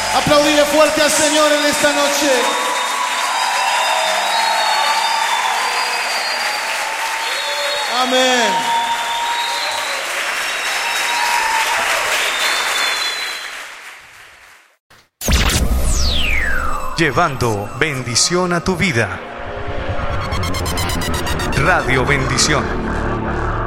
Aplaudile fuerte al Señor en esta noche. Amén. Llevando bendición a tu vida. Radio Bendición.